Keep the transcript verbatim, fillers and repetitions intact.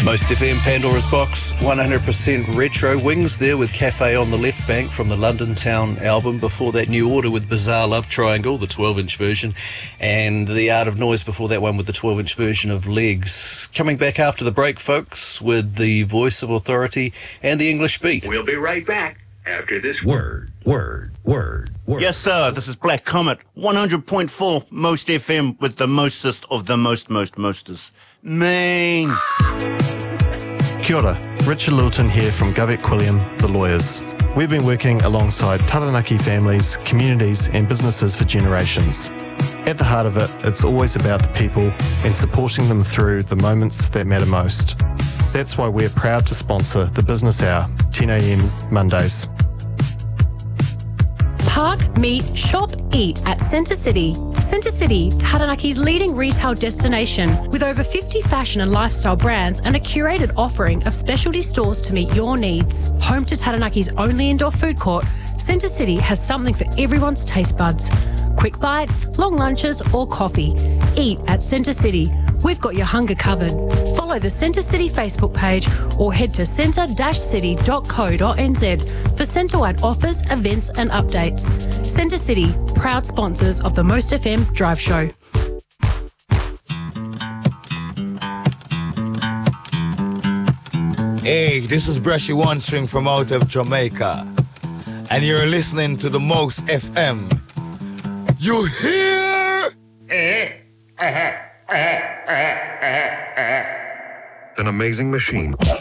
Most F M, Pandora's Box, one hundred percent retro. Wings there with Cafe on the Left Bank from the London Town album. Before that, New Order with Bizarre Love Triangle, the twelve-inch version. And The Art of Noise before that one with the twelve-inch version of Legs. Coming back after the break, folks, with the Voice of Authority and the English Beat. We'll be right back after this word, word, word, word. Yes, sir. This is Black Comet, one hundred point four Most F M with the mostest of the most, most, mostest. Main. Kia ora, Richard Littleton here from Govett Quilliam, the lawyers. We've been working alongside Taranaki families, communities and businesses for generations. At the heart of it, it's always about the people and supporting them through the moments that matter most. That's why we're proud to sponsor the Business Hour, ten a m Mondays. Park, meet, shop, eat at Centre City. Centre City, Taranaki's leading retail destination with over fifty fashion and lifestyle brands and a curated offering of specialty stores to meet your needs. Home to Taranaki's only indoor food court, Centre City has something for everyone's taste buds. Quick bites, long lunches or coffee. Eat at Centre City. We've got your hunger covered. Follow the Centre City Facebook page or head to centre dash city dot co dot n z for centre-wide offers, events and updates. Centre City, proud sponsors of the Most F M Drive Show. Hey, this is Brushy One String from out of Jamaica, and you're listening to the Most F M. You hear? An amazing machine.